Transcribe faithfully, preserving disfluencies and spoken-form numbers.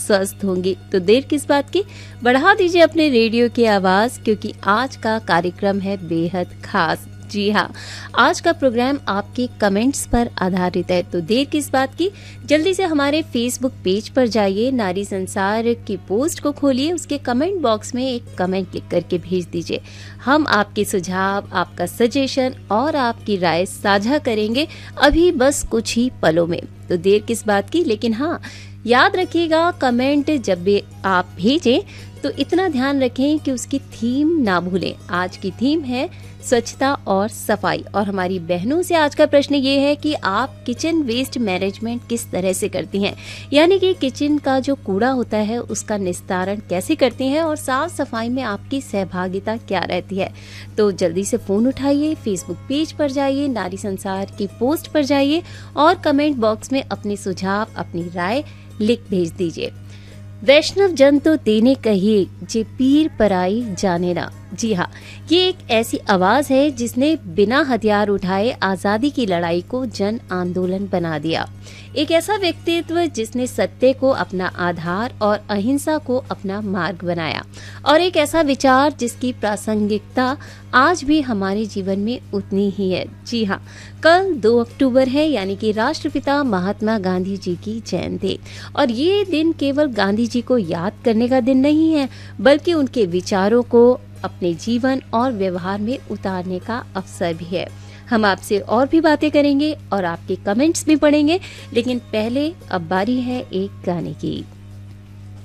स्वस्थ होंगी। तो देर किस बात की, बढ़ा दीजिए अपने रेडियो की आवाज, क्योंकि आज का कार्यक्रम है बेहद खास। जी हाँ, आज का प्रोग्राम आपके कमेंट्स पर आधारित है। तो देर किस बात की, जल्दी से हमारे फेसबुक पेज पर जाइए, नारी संसार की पोस्ट को खोलिए, उसके कमेंट बॉक्स में एक कमेंट लिख करके भेज दीजिए। हम आपके सुझाव, आपका सजेशन और आपकी राय साझा करेंगे अभी बस कुछ ही पलों में। तो देर किस बात की, लेकिन हाँ याद रखिएगा, कमेंट जब भी आप भेजें तो इतना ध्यान रखें कि उसकी थीम ना भूलें। आज की थीम है स्वच्छता और सफाई, और हमारी बहनों से आज का प्रश्न ये है कि आप किचन वेस्ट मैनेजमेंट किस तरह से करती हैं, यानी कि किचन का जो कूड़ा होता है उसका निस्तारण कैसे करती हैं और साफ सफाई में आपकी सहभागिता क्या रहती है। तो जल्दी से फोन उठाइए, फेसबुक पेज पर जाइए, नारी संसार की पोस्ट पर जाइए और कमेंट बॉक्स में अपने सुझाव, अपनी राय लिख भेज दीजिए। वैष्णव जन तो तेने कहिए, जे पीर पराई जाने ना। जी हाँ, ये एक ऐसी आवाज है जिसने बिना हथियार उठाए आजादी की लड़ाई को जन आंदोलन बना दिया। एक ऐसा व्यक्तित्व जिसने सत्य को अपना आधार और अहिंसा को अपना मार्ग बनाया, और एक ऐसा विचार जिसकी प्रासंगिकता आज भी हमारे जीवन में उतनी ही है। जी हाँ, कल दो अक्टूबर है, यानी कि राष्ट्रपिता महात्मा गांधी जी की जयंती, और ये दिन केवल गांधी जी को याद करने का दिन नहीं है, बल्कि उनके विचारों को अपने जीवन और व्यवहार में उतारने का अवसर भी है। हम आपसे और भी बातें करेंगे और आपके कमेंट्स भी पढ़ेंगे, लेकिन पहले अब बारी है एक गाने की।